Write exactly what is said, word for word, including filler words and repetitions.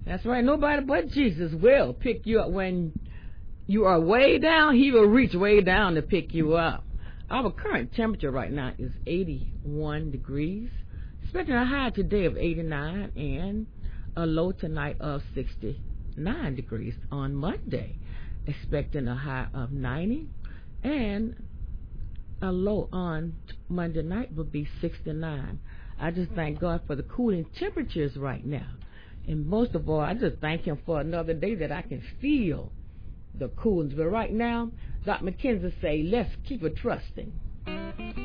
That's right. Nobody but Jesus will pick you up when you are way down. He will reach way down to pick you up. Our current temperature right now is eighty-one degrees. Expecting a high today of eighty-nine and a low tonight of sixty-nine degrees on Monday. Expecting a high of ninety and a low on Monday night will be sixty-nine. I just thank God for the cooling temperatures right now. And most of all, I just thank him for another day that I can feel the coolness. But right now, Doctor McKenzie say, let's keep it trusting.